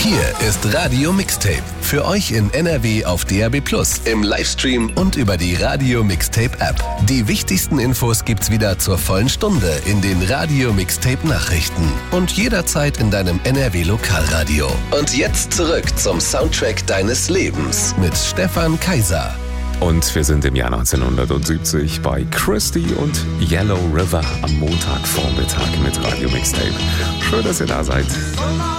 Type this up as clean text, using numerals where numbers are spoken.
Hier ist Radio Mixtape. Für euch in NRW auf DAB+, im Livestream und über die Radio Mixtape App. Die wichtigsten Infos gibt's wieder zur vollen Stunde in den Radio Mixtape Nachrichten und jederzeit in deinem NRW Lokalradio. Und jetzt zurück zum Soundtrack deines Lebens mit Stefan Kaiser. Und wir sind im Jahr 1970 bei Christy und Yellow River am Montagvormittag mit Radio Mixtape. Schön, dass ihr da seid.